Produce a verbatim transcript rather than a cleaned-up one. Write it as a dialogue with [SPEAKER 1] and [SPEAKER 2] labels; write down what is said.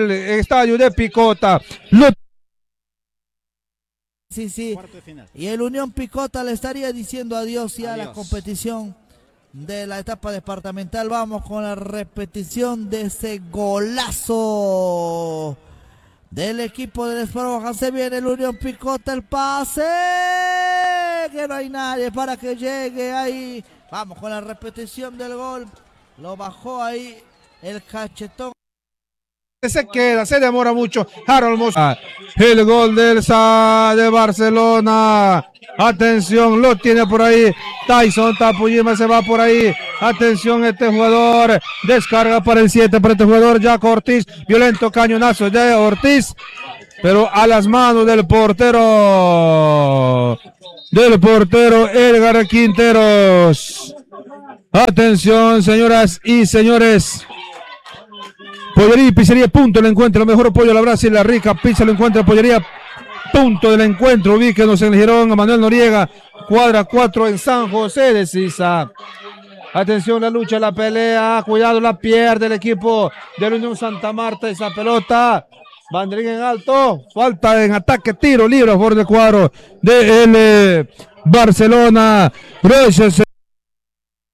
[SPEAKER 1] el estadio de Picota. Lo...
[SPEAKER 2] Sí, sí. Y el Unión Picota le estaría diciendo adiós ya adiós. a la competición de la etapa departamental. Vamos con la repetición de ese golazo del equipo del Esparroja. Se viene el Unión Picota, el pase, que no hay nadie para que llegue ahí. Vamos con la repetición del gol. Lo bajó ahí el cachetón.
[SPEAKER 1] Se queda, se demora mucho. Harold Mosa, el gol del Sa de Barcelona. Atención, lo tiene por ahí Tyson Tapujima, se va por ahí. Atención, este jugador descarga para el siete, para este jugador Jack Ortiz. Violento cañonazo de Ortiz, pero a las manos del portero, del portero Edgar Quinteros. Atención, señoras y señores. Pollería y Pizzería Punto del Encuentro, el mejor pollo a la brasa y la rica pizza lo encuentra. Pollería Punto del Encuentro, ubíquenos en el Girón a Manuel Noriega, cuadra cuatro en San José de Sisa. Atención, la lucha, la pelea, cuidado, la pierde el equipo del Unión Santa Marta, esa pelota. Banderín en alto, falta en ataque, tiro libre por el cuadro de el, eh, Barcelona. Gracias.